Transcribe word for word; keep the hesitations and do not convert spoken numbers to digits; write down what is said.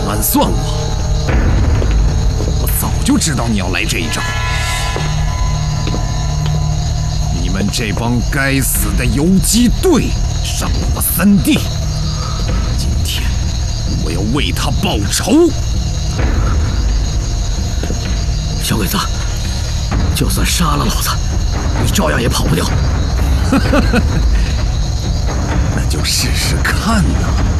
暗算我！我早就知道你要来这一招。你们这帮该死的游击队伤了我三弟，今天我要为他报仇！ 小鬼子，就算杀了老子，你照样也跑不掉。 那就试试看呐。